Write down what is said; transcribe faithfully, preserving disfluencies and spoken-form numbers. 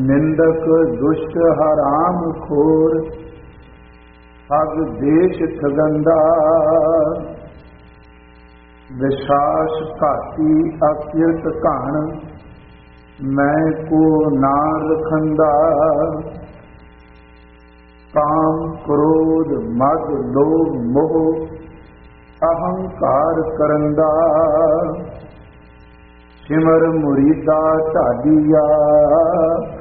ਨਿੰਦਕ ਦੁਸ਼ਟ ਹਰਾਮ ਖੋਰ, ਠਗ ਦੇਸ਼ ਠਗੰਦਾ। ਵਿਸ਼ਾਸ ਘਾਤੀ ਅਕਿਰਤ ਘਾਣ, ਮੈਂ ਕੋ ਨਾ ਰਖੰਦਾ। ਕਾਮ ਕ੍ਰੋਧ ਮਦ ਲੋਭ ਮੋਹ, ਅਹੰਕਾਰ ਕਰੰਦਾ। ਸਿਮਰ ਮੁਰੀਦਾ ਢਾਡੀਆ,